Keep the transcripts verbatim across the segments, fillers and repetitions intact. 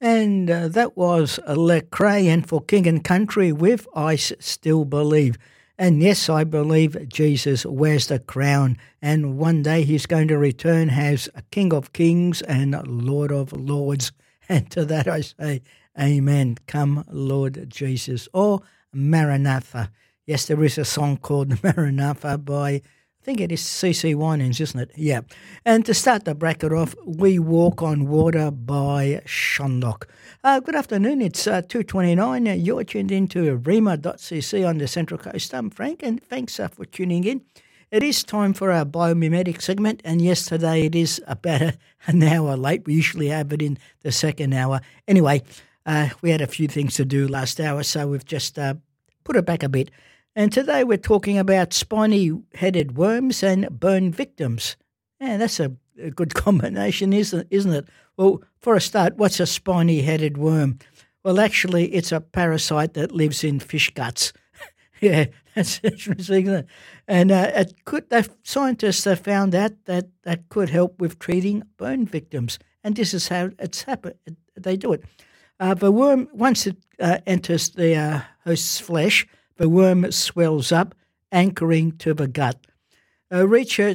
And uh, that was Lecrae, and for King and Country with I Still Believe. And yes, I believe Jesus wears the crown, and one day he's going to return as King of Kings and Lord of Lords. And to that I say, Amen. Come, Lord Jesus. Or Maranatha. Yes, there is a song called Maranatha by, I think it is C C Winans, isn't it? Yeah. And to start the bracket off, We Walk on Water by Shonlock. Uh, good afternoon. It's uh, two twenty-nine. Uh, you're tuned into rima dot c c on the Central Coast. I'm Frank, and thanks uh, for tuning in. It is time for our biomimetic segment, and yes, today it is about a, an hour late. We usually have it in the second hour. Anyway, uh, we had a few things to do last hour, so we've just uh, put it back a bit. And today we're talking about spiny-headed worms and burn victims. Yeah, that's a, a good combination, isn't, isn't it? Well, for a start, what's a spiny-headed worm? Well, actually, it's a parasite that lives in fish guts. Yeah, that's interesting, isn't it? And uh, it could, the scientists have found out that that could help with treating burn victims. And this is how it's happened. They do it. Uh, the worm, once it uh, enters the uh, host's flesh, the worm swells up, anchoring to the gut. Uh, research,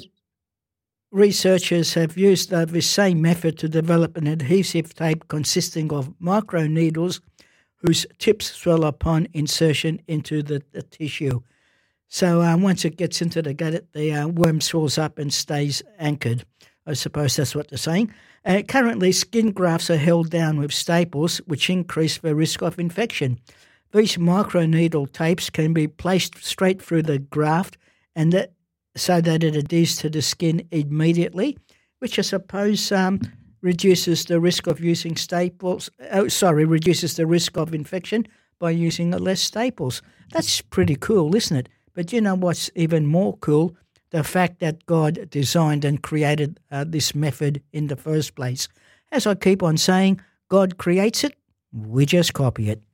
researchers have used uh, the same method to develop an adhesive tape consisting of microneedles whose tips swell upon insertion into the, the tissue. So uh, once it gets into the gut, the uh, worm swells up and stays anchored. I suppose that's what they're saying. Uh, currently, skin grafts are held down with staples, which increase the risk of infection. These microneedle tapes can be placed straight through the graft and that, so that it adheres to the skin immediately, which I suppose um, reduces the risk of using staples. Oh, sorry, reduces the risk of infection by using less staples. That's pretty cool, isn't it? But you know what's even more cool? The fact that God designed and created uh, this method in the first place. As I keep on saying, God creates it, we just copy it.